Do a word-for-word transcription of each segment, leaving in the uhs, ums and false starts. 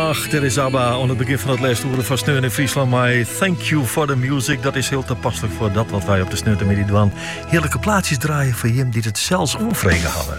Ach, er is ABBA aan het begin van het laatste uur van Sneeuw in Friesland. Maar thank you for the music. Dat is heel toepasselijk voor dat wat wij op de Sneeuwtermiddag doen. Heerlijke plaatjes draaien voor hem die het zelfs onvregen hadden.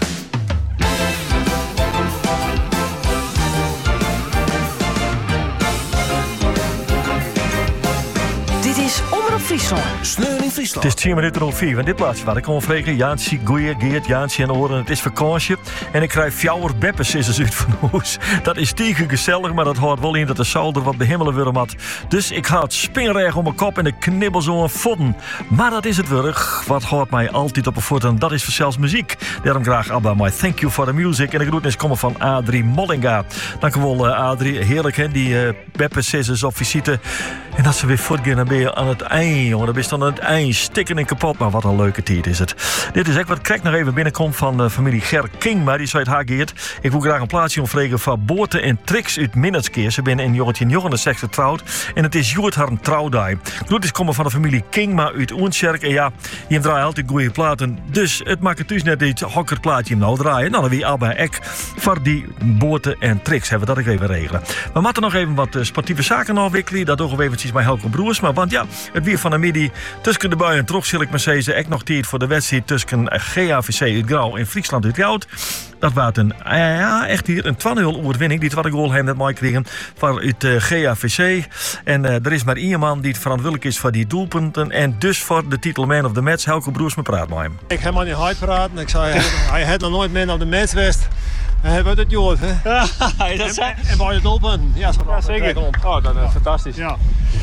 Dit is Omroep Friesland. Sneeuw in Friesland. Het is tien minuten over vier. En dit plaatsje waar ik kon vregen. Jaantje, Goeie, Geert, Jaantje en Oren. Het is vakantie. En ik krijg fjouwer beppes is er uit van huis. Dat is tegen gezellig, maar dat houdt wel in dat de zolder wat behemmelen weer had. Dus ik ga het spinreg om mijn kop en ik knibbel zo een vodden. Maar dat is het wurg. Wat houdt mij altijd op een voet en dat is zelfs muziek. Daarom graag ABBA, my thank you for the music. En de groetnis komen van Adrie Mollinga. Dankjewel uh, Adrie. Heerlijk hè, die uh, beppes is op visite. En dat ze weer voortgaan, dan ben je aan het eind, jongen. Dan ben je dan aan het eind, stikken en kapot. Maar wat een leuke tijd is het. Dit is echt wat Krek nog even binnenkomt van de familie Ger King. Maar die zei het Hageert. Ik wil graag een plaatsje omvregen van Boorten en Trix uit Minneskeer. Ze zijn in negentien negenenzestig getrouwd. En het is Joert haar trouwdag. Groetjes komen van de familie King, maar uit Oenscherk. En ja, je draait altijd goede platen. Dus het maakt het dus net dit hokkerplaatje hem nou draaien. Nou, dan wie ABBA ek voor die Boorten en Trix. Hebben we dat ik even regelen. We moeten nog even wat sportieve zaken afwikkelen. Dat doen we eventjes bij Helco Broers. Maar want ja, het weer van de middag tussen de bui en terug zal ik maar zeggen. Echt nog tijd voor de wedstrijd tussen G A V C uit Grauw en Friesland uit Jout. Dat was een, ja, echt hier een twee nul overwinning. Die tweede goal hebben net mooi kregen van uit uh, G A V C. En uh, er is maar één man die het verantwoordelijk is voor die doelpunten. En dus voor de titel Man of the Match. Helco Broers, me praat met hem. Ik heb maar niet hard praten. Ik zei, hij had nog nooit Man of the Match geweest. En hij wordt het Jood, hè? Ja, dat en, en bij het doelpunt. Ja, ja zeker. Oh, dat is ja. Fantastisch. Ja.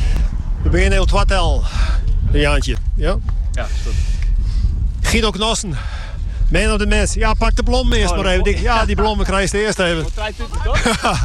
We beginnen heel twaalf, Jaantje. Ja? Ja, is goed. Guido Knossen, Man of the Match. Ja, pak de blommen eerst oh, maar even. Ja, die blommen krijg je eerst even. toch?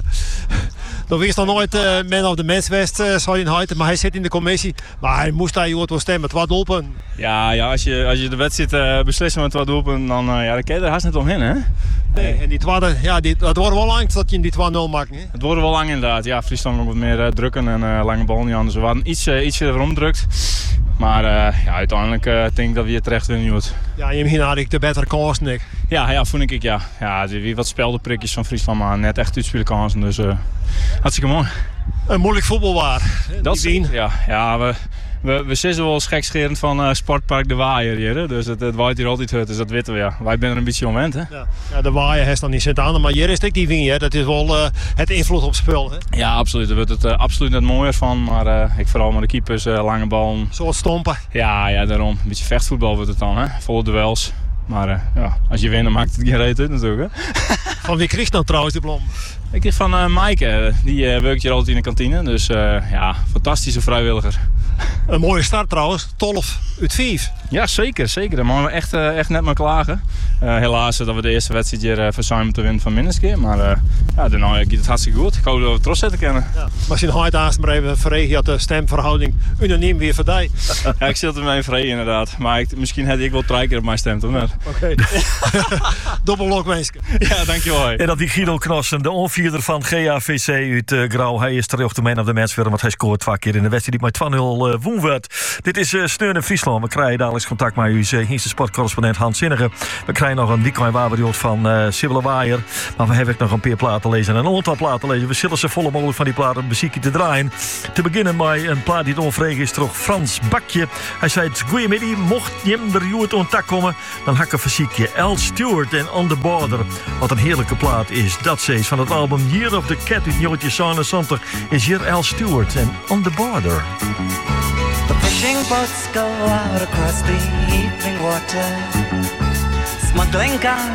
Dan is nog nooit uh, Man of the Match geweest, uh, zou je in maar hij zit in de commissie. Maar hij moest daar Jood wel stemmen, het was doelpunt. Ja, ja als, je, als je de wedstrijd uh, beslissen met wat doelpunt, dan, uh, ja, dan kan je er haast net omheen, hè? Nee, en die tweede, ja, die, het wordt wel lang dat je die twee nul maakt. Hè? Het wordt wel lang inderdaad. Ja, Friesland nog wat meer uh, drukken en uh, lange bal niet anders. We waren iets, uh, ietsje erom drukt. Maar uh, ja, uiteindelijk uh, denk ik dat we hier terecht winnen, Jood. Ja, je hebt hier de betere kansen, ik. Ja, ja, vond ik ja. Ja, wie wat speldenprikjes van Friesland, maar net echt uitspelen kansen. Dus uh, hartstikke mooi. Een moeilijk voetbalwaar. Dat zien. Ja, ja, we, we, we zitten wel eens gekscherend van uh, Sportpark De Waaier hier. Hè? Dus het, het waait hier altijd uit, dus dat weten we. Ja. Wij zijn er een beetje omwend. Hè? Ja. Ja, de Waaier heeft dan niet zitten aan, maar hier is het die wien, hè? Dat is wel uh, het invloed op het spel. Hè? Ja, absoluut. Daar wordt het uh, absoluut net mooier van. Maar uh, ik vooral met de keepers, uh, lange bal. Zoals stompen. Ja, ja, daarom. Een beetje vechtvoetbal wordt het dan, hè? Volle duels. Maar uh, ja, als je wint, dan maakt het geen reet uit natuurlijk. Hè? Van wie kreeg dan trouwens die blom? Ik kreeg van uh, Maaike. Die uh, werkt hier altijd in de kantine. Dus uh, ja, fantastische vrijwilliger. Een mooie start trouwens. twaalf uit vijf. Ja, zeker. zeker. Daar mogen we echt, uh, echt net maar klagen. Uh, helaas uh, dat we de eerste wedstrijd hier uh, verzuimen te winnen van Minneskeer. Maar uh, ja, daarna gaat het hartstikke goed. Ik hoop dat we het trots zetten kennen. Ja. Maar als je nog uit maar even verregen had de stemverhouding unaniem weer voor die. Ja, ik zit er mee vrij inderdaad. Maar ik, misschien had ik wel drie keer op mijn stem, toch? Oké. Okay. Dobbellok wensen. Ja, dankjewel. En dat die Guido Knossen, de onvierder van G A V C uit uh, Grauw. Hij is terug de man of the match weer, want hij scoort twee keer in de wedstrijd die met twee nul uh, woen werd. Dit is uh, Sneeuw in Friesland. We krijgen dadelijk contact met onze uh, sportcorrespondent Hans Zinnige. We krijgen nog een weekend waberjood van uh, Sibylle Waaier. Maar we hebben ook nog een paar platen lezen en een aantal platen lezen. We zullen ze volle mogelijk van die platen muziekje te draaien. Te beginnen met een plaat die het onvregen is, toch Frans Bakje. Hij zei het, goeiemiddag, mocht je hem er Joert onttak komen, dan hakken verziekje Al Stewart en On The Border. Wat een heerlijke plaat is, dat ze is van het album Year of the Cat uit negentien zevenenzestig is hier Al Stewart en On The Border. The fishing boats go out across the evening water, smuggling guns